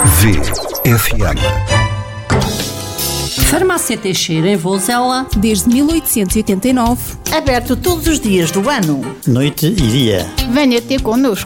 VFM. Farmácia Teixeira, em Vozela, desde 1889. Aberto todos os dias do ano. Noite e dia. Venha ter connosco.